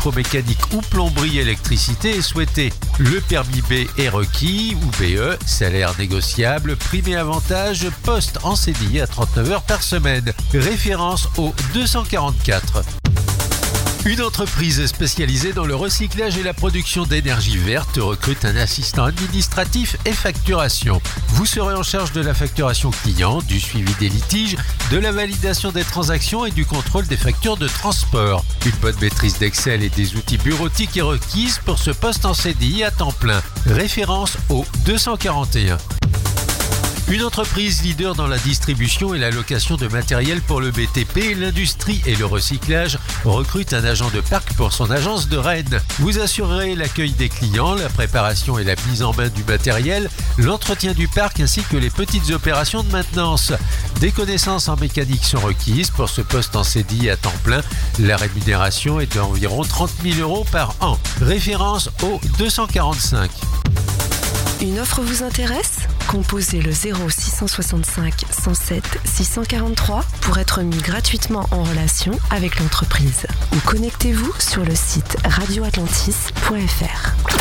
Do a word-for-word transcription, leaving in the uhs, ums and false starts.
électromécanique ou plomberie électricité est souhaité. Le permis B est requis ou B E, salaire négociable, prime et avantage, poste en C D I à trente-neuf heures par semaine. Référence au deux cent quarante-quatre. Une entreprise spécialisée dans le recyclage et la production d'énergie verte recrute un assistant administratif et facturation. Vous serez en charge de la facturation client, du suivi des litiges, de la validation des transactions et du contrôle des factures de transport. Une bonne maîtrise d'Excel et des outils bureautiques est requise pour ce poste en C D I à temps plein. Référence au deux cent quarante et un. Une entreprise leader dans la distribution et la location de matériel pour le B T P, l'industrie et le recyclage recrute un agent de parc pour son agence de Rennes. Vous assurerez l'accueil des clients, la préparation et la mise en main du matériel, l'entretien du parc ainsi que les petites opérations de maintenance. Des connaissances en mécanique sont requises pour ce poste en C D I à temps plein. La rémunération est d'environ trente mille euros par an. Référence au deux cent quarante-cinq. Une offre vous intéresse ? Composez le zéro six cent soixante-cinq cent sept six cent quarante-trois pour être mis gratuitement en relation avec l'entreprise. Ou connectez-vous sur le site radio atlantis point f r.